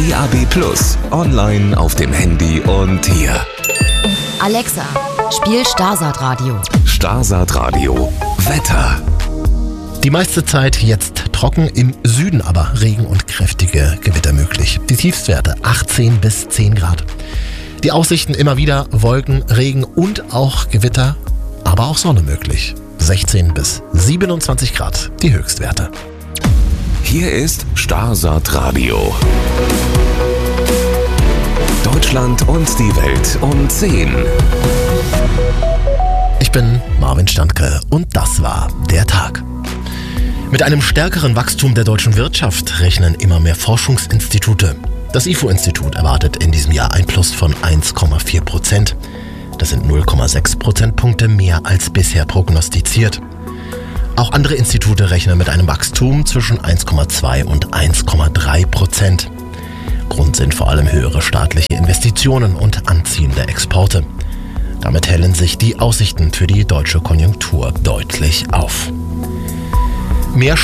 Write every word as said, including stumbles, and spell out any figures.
D A B plus, online auf dem Handy und hier. Alexa, spiel Starsat Radio. Starsat Radio. Wetter. Die meiste Zeit jetzt trocken, im Süden aber Regen und kräftige Gewitter möglich. Die Tiefstwerte achtzehn bis zehn Grad. Die Aussichten immer wieder Wolken, Regen und auch Gewitter, aber auch Sonne möglich. sechzehn bis siebenundzwanzig Grad die Höchstwerte. Hier ist Starsat Radio. Deutschland und die Welt um zehn. Ich bin Marvin Standke und das war der Tag. Mit einem stärkeren Wachstum der deutschen Wirtschaft rechnen immer mehr Forschungsinstitute. Das I F O-Institut erwartet in diesem Jahr ein Plus von eins Komma vier Prozent. Das sind null Komma sechs Prozentpunkte mehr als bisher prognostiziert. Auch andere Institute rechnen mit einem Wachstum zwischen eins Komma zwei und eins Komma drei Prozent. Grund sind vor allem höhere staatliche Investitionen und anziehende Exporte. Damit hellen sich die Aussichten für die deutsche Konjunktur deutlich auf. Mehr